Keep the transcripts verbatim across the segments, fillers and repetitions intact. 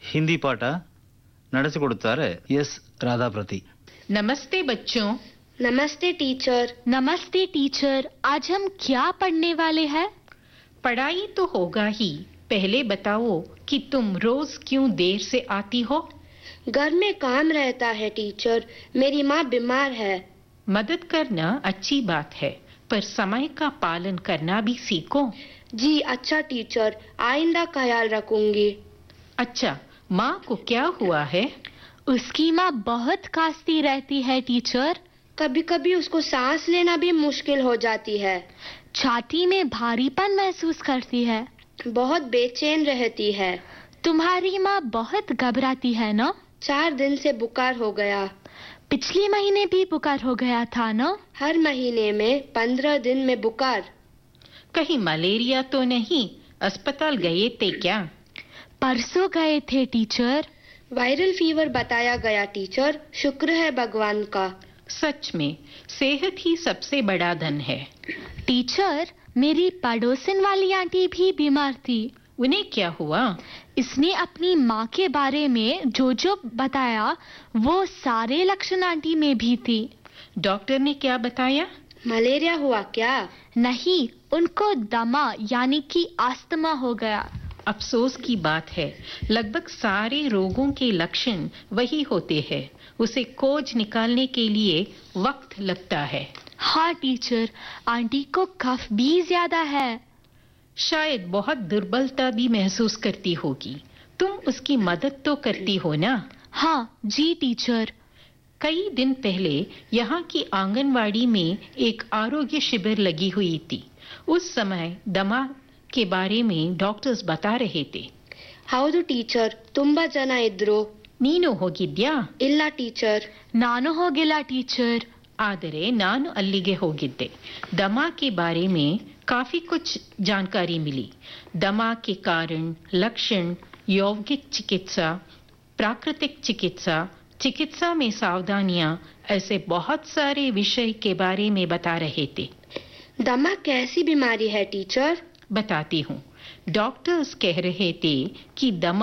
ಹಿಂದಿ ಪಾಠ ನಡೆಸಿಕೊಡುತ್ತಾರೆ ಎಸ್ ರಾಧಾಪ್ರತಿ. नमस्ते बच्चों. नमस्ते टीचर. नमस्ते टीचर. आज हम क्या पढ़ने वाले हैं? पढ़ाई तो होगा ही. पहले बताओ कि तुम रोज क्यों देर से आती हो? घर में काम रहता है टीचर. मेरी माँ बीमार है. मदद करना अच्छी बात है, पर समय का पालन करना भी सीखो. जी अच्छा टीचर, आइंदा ख्याल रखूंगी. अच्छा, माँ को क्या हुआ है? उसकी माँ बहुत खांसती रहती है टीचर. कभी कभी उसको सांस लेना भी मुश्किल हो जाती है. छाती में भारीपन महसूस करती है. बहुत बेचैन रहती है. तुम्हारी माँ बहुत घबराती है ना? चार दिन से बुखार हो गया. पिछले महीने भी बुखार हो गया था ना? हर महीने में पंद्रह दिन में बुखार. कहीं मलेरिया तो नहीं? अस्पताल गए थे क्या? परसों गए थे टीचर. वायरल फीवर बताया गया टीचर. शुक्र है भगवान का. सच में सेहत ही सबसे बड़ा धन है. टीचर, मेरी पड़ोसन वाली आंटी भी बीमार थी. उन्हें क्या हुआ? इसने अपनी माँ के बारे में जो जो बताया वो सारे लक्षण आंटी में भी थी. डॉक्टर ने क्या बताया? मलेरिया हुआ क्या? नहीं, उनको दमा यानी कि अस्थमा हो गया. अफसोस की बात है, लगभग सारे रोगों के लक्षण वही होते हैं. उसे खोज निकालने के लिए वक्त लगता है. हाँ टीचर, आंटी को कफ भी ज्यादा है. शायद बहुत दुर्बलता भी महसूस करती होगी. तुम उसकी मदद तो करती हो ना? हाँ जी टीचर. कई दिन पहले यहाँ की आंगनवाड़ी में एक आरोग्य शिविर लगी हुई थी. उस समय दमा के बारे में डॉक्टर्स बता रहे थे. ಹೌದು ಟೀಚರ್, ತುಂಬಾ ಜನ ಇದ್ರು. ನೀನು ಹೋಗಿದ್ಯಾ? ಇಲ್ಲ ಟೀಚರ್. ನಾನು ಹೋಗಿಲ್ಲ ಟೀಚರ್. ಆದರೆ ನಾನು ಅಲ್ಲಿಗೆ ಹೋಗಿದ್ದೆ. दमा के बारे में काफी कुछ जानकारी मिली. दमा के कारण, लक्षण, यौगिक चिकित्सा, प्राकृतिक चिकित्सा, चिकित्सा में सावधानियां, ऐसे बहुत सारे विषय के बारे में बता रहे थे. दमा कैसी बीमारी है टीचर? बताती हूँ. डॉक्टर्स कह रहे थे कि दमा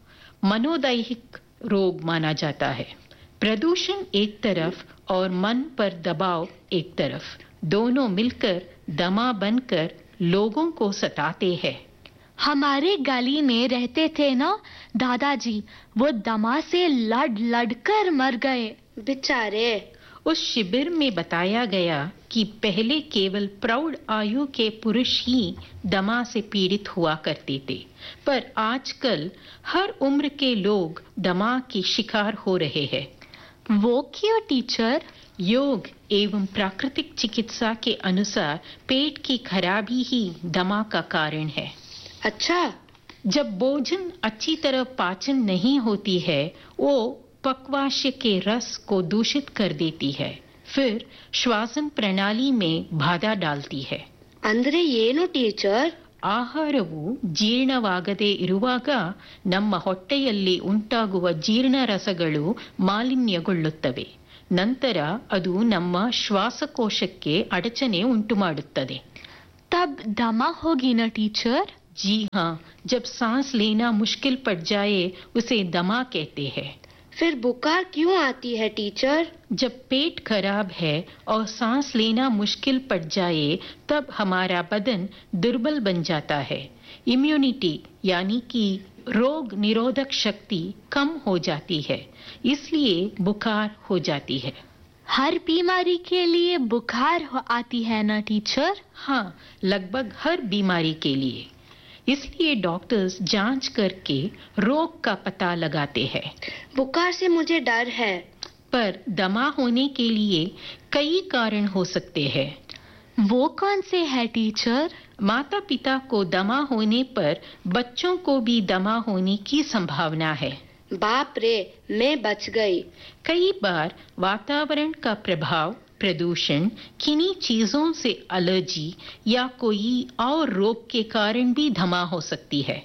मनोदैहिक रोग माना जाता है. प्रदूषण एक तरफ और मन पर दबाव एक तरफ, दोनों मिलकर दमा बनकर लोगों को सताते हैं. हमारे गली में रहते थे ना दादाजी, वो दमा से लड़ लड़ कर मर गए बेचारे. उस शिविर में बताया गया कि पहले केवल प्रौढ़ आयु के पुरुष ही दमा से पीड़ित हुआ करते थे, पर आजकल हर उम्र के लोग दमा के शिकार हो रहे हैं. वो क्यों टीचर? योग एवं प्राकृतिक चिकित्सा के अनुसार पेट की खराबी ही दमा का कारण है. अच्छा. जब भोजन अच्छी तरह पाचन नहीं होती है, वो पक्वाशय के रस को दूषित कर देती है, फिर श्वासन प्रणाली में बाधा डालती है. ಅಂದ್ರೆ ಏನು ಟೀಚರ್? ಆಹಾರವು ಜೀರ್ಣವಾಗದೇ ಇರುವಾಗ ನಮ್ಮ ಹೊಟ್ಟೆಯಲ್ಲಿ ಉಂಟಾಗುವ ಜೀರ್ಣರಸಗಳು ಮಾಲಿನ್ಯಗೊಳ್ಳುತ್ತವೆ. ನಂತರ ಅದು ನಮ್ಮ ಶ್ವಾಸಕೋಶಕ್ಕೆ ಅಡಚಣೆ ಉಂಟುಮಾಡುತ್ತದೆ. तब दमा होगी ना टीचर? जी हाँ, जब सांस लेना मुश्किल पड़ जाए उसे दमा कहते हैं. फिर बुखार क्यों आती है टीचर? जब पेट खराब है और सांस लेना मुश्किल पड़ जाए तब हमारा बदन दुर्बल बन जाता है. इम्यूनिटी यानी कि रोग निरोधक शक्ति कम हो जाती है, इसलिए बुखार हो जाती है. हर बीमारी के लिए बुखार आती है ना टीचर? हाँ, लगभग हर बीमारी के लिए. इसलिए डॉक्टर्स जांच करके रोग का पता लगाते हैं. बुखार से मुझे डर है. पर दमा होने के लिए कई कारण हो सकते हैं. वो कौन से है टीचर? माता पिता को दमा होने पर बच्चों को भी दमा होने की संभावना है. बाप रे, मैं बच गई. कई बार वातावरण का प्रभाव, प्रदूषण, किन्हीं चीजों से एलर्जी या कोई और रोग के कारण भी दमा हो सकती है.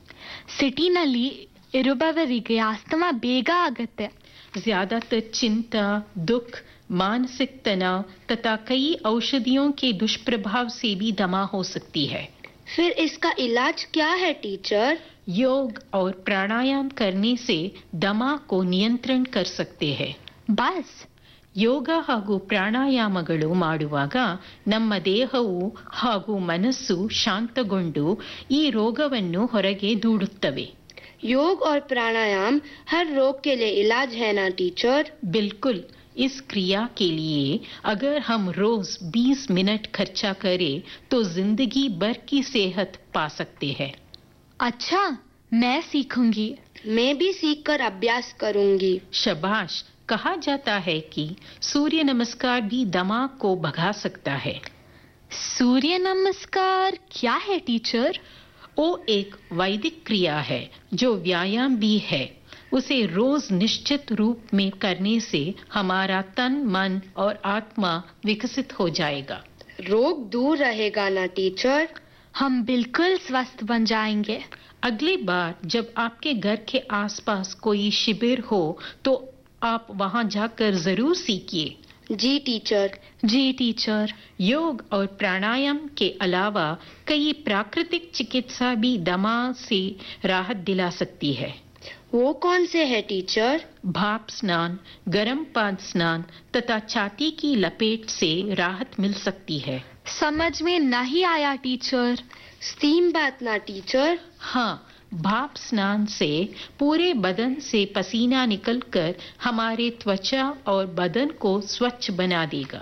ಸಿಟಿನಲ್ಲಿ ಇರುವವರಿಗೆ ಅಸ್ತಮಾ ಬೇಗ ಆಗುತ್ತೆ. ज्यादातर चिंता, दुख, मानसिक तनाव तथा कई औषधियों के दुष्प्रभाव से भी दमा हो सकती है. फिर इसका इलाज क्या है टीचर? योग और प्राणायाम करने से दमा को नियंत्रण कर सकते हैं. बस ಯೋಗ ಹಾಗೂ ಪ್ರಾಣಾಯಾಮಗಳು ಮಾಡುವಾಗ ನಮ್ಮ ದೇಹವು ಹಾಗೂ ಮನಸ್ಸು ಶಾಂತಗೊಂಡು ಈ ರೋಗವನ್ನು ಹೊರಗೆ ದೂಡುತ್ತವೆ. योग और प्राणायाम हर रोग के लिए इलाज है ना टीचर? बिल्कुल. इस क्रिया के लिए अगर हम रोज बीस मिनट खर्चा करें तो जिंदगी भर की सेहत पा सकते हैं. अच्छा, मैं सीखूंगी. मैं भी सीखकर अभ्यास करूंगी. शाबाश. कहा जाता है कि सूर्य नमस्कार भी दमा को भगा सकता है. सूर्य नमस्कार क्या है टीचर? वो एक वैदिक क्रिया है जो व्यायाम भी है. उसे रोज निश्चित रूप में करने से हमारा तन, मन और आत्मा विकसित हो जाएगा. रोग दूर रहेगा ना टीचर? हम बिल्कुल स्वस्थ बन जाएंगे. अगली बार जब आपके घर के आसपास कोई शिविर हो तो आप वहां जाकर जरूर सीखिए. जी टीचर. जी टीचर. योग और प्राणायाम के अलावा कई प्राकृतिक चिकित्सा भी दमा से राहत दिला सकती है. वो कौन से है टीचर? भाप स्नान, गर्म पाद स्नान तथा छाती की लपेट से राहत मिल सकती है. समझ में नहीं आया टीचर. स्टीम बात ना टीचर? हाँ, भाप स्नान से पूरे बदन से पसीना निकलकर हमारे त्वचा और बदन को स्वच्छ बना देगा.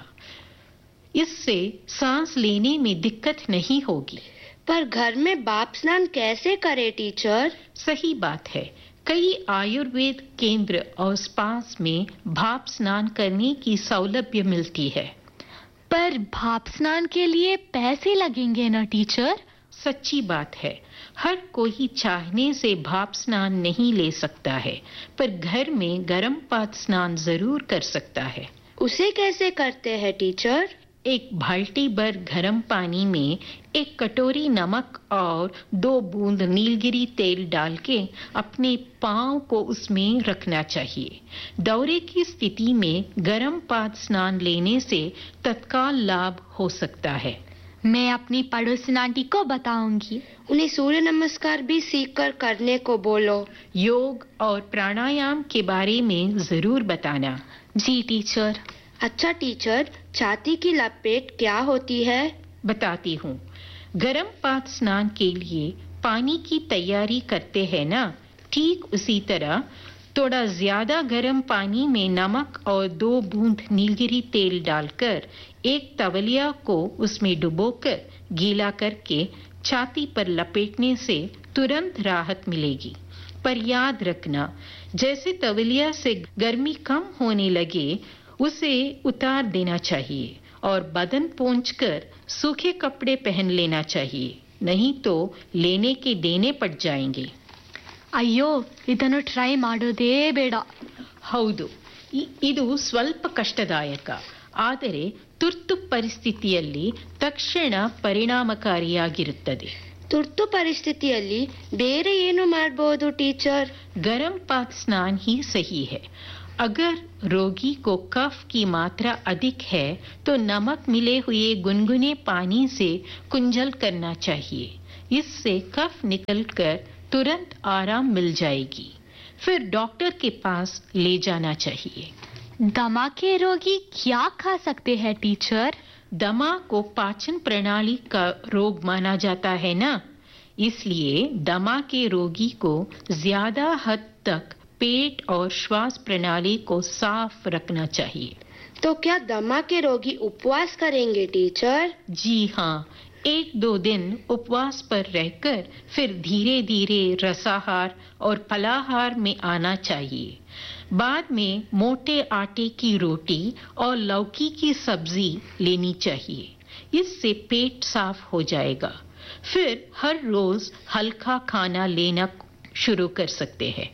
इससे सांस लेने में दिक्कत नहीं होगी. पर घर में भाप स्नान कैसे करें टीचर? सही बात है. कई आयुर्वेद केंद्र और स्पास में भाप स्नान करने की सौलभ्य मिलती है. पर भाप स्नान के लिए पैसे लगेंगे ना टीचर? सच्ची बात है. हर कोई चाहने से भाप स्नान नहीं ले सकता है, पर घर में गर्म पाद स्नान जरूर कर सकता है. उसे कैसे करते हैं टीचर? एक बाल्टी भर गर्म पानी में एक कटोरी नमक और दो बूंद नीलगिरी तेल डाल के अपने पांव को उसमें रखना चाहिए. दौरे की स्थिति में गर्म पाद स्नान लेने से तत्काल लाभ हो सकता है. मैं अपनी पड़ोसन आंटी को बताऊंगी. उन्हें सूर्य नमस्कार भी सीखकर करने को बोलो. योग और प्राणायाम के बारे में जरूर बताना. जी टीचर. अच्छा टीचर, छाती की लपेट क्या होती है? बताती हूँ. गर्म पाद स्नान के लिए पानी की तैयारी करते हैं ना, ठीक उसी तरह थोड़ा ज्यादा गर्म पानी में नमक और दो बूंद नीलगिरी तेल डालकर एक तवलिया को उसमें डुबोकर गीला करके छाती पर लपेटने से तुरंत राहत मिलेगी. पर याद रखना, जैसे तवलिया से गर्मी कम होने लगे उसे उतार देना चाहिए और बदन पोंछकर सूखे कपड़े पहन लेना चाहिए, नहीं तो लेने के देने पड़ जाएंगे. ಅಯ್ಯೋ, ಇದನ್ನು ಟ್ರೈ ಮಾಡೋದೇ ಬೇಡ. ಹೌದು, ಇದು ಸ್ವಲ್ಪ ಕಷ್ಟದಾಯಕ. ಆದರೆ ತುರ್ತು ಪರಿಸ್ಥಿತಿಯಲ್ಲಿ ತಕ್ಷಣ ಪರಿಣಾಮಕಾರಿಯಾಗಿರುತ್ತದೆ. ತುರ್ತು ಪರಿಸ್ಥಿತಿಯಲ್ಲಿ ಬೇರೆ ಏನು ಮಾಡಬಹುದು टीचर? गरम पाद स्नान ही सही है. अगर रोगी को कफ की मात्रा अधिक है तो नमक मिले हुए गुनगुने पानी से कुंजल करना चाहिए. इससे कफ निकलकर तुरंत आराम मिल जाएगी. फिर डॉक्टर के पास ले जाना चाहिए. दमा के रोगी क्या खा सकते हैं टीचर? दमा को पाचन प्रणाली का रोग माना जाता है ना, इसलिए दमा के रोगी को ज्यादा हद तक पेट और श्वास प्रणाली को साफ रखना चाहिए. तो क्या दमा के रोगी उपवास करेंगे टीचर? जी हाँ, एक दो दिन उपवास पर रहकर फिर धीरे धीरे रसाहार और फलाहार में आना चाहिए. बाद में मोटे आटे की रोटी और लौकी की सब्जी लेनी चाहिए. इससे पेट साफ हो जाएगा. फिर हर रोज हल्का खाना लेना शुरू कर सकते हैं.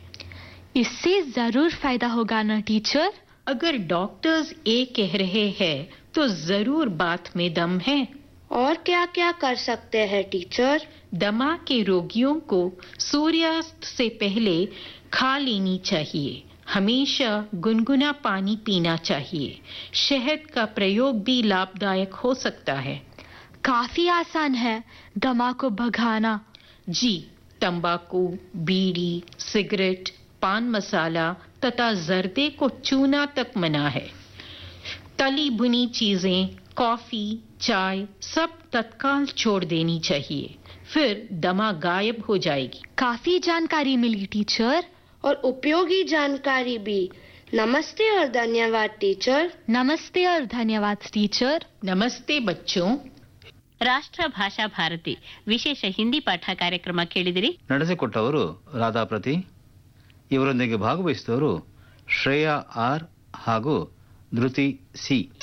इससे जरूर फायदा होगा ना टीचर? अगर डॉक्टर्स ये कह रहे हैं तो जरूर बात में दम है. और क्या क्या कर सकते हैं टीचर? दमा के रोगियों को सूर्यास्त से पहले खा लेनी चाहिए. हमेशा गुनगुना पानी पीना चाहिए. शहद का प्रयोग भी लाभदायक हो सकता है. काफी आसान है दमा को भगाना. जी, तंबाकू, बीड़ी, सिगरेट, पान मसाला तथा जर्दे को चूना तक मना है। तली भुनी चीजें, कॉफी, चाय सब तत्काल छोड़ देनी चाहिए, फिर दमा गायब हो जाएगी। काफी जानकारी मिली टीचर। और उपयोगी जानकारी भी। नमस्ते और धन्यवाद टीचर। नमस्ते और धन्यवाद टीचर। नमस्ते बच्चों। ರಾಷ್ಟ್ರ ಭಾಷಾ ಭಾರತಿ ವಿಶೇಷ ಹಿಂದಿ ಪಾಠ ಕಾರ್ಯಕ್ರಮ ಕೇಳಿದಿರಿ. ನಡೆಸಿಕೊಟ್ಟವರು ರಾಧಾಪ್ರತಿ. ಇವರೊಂದಿಗೆ ಭಾಗವಹಿಸಿದವರು ಶ್ರೇಯಾ ಆರ್ ಹಾಗೂ ಧೃತಿ ಸಿ.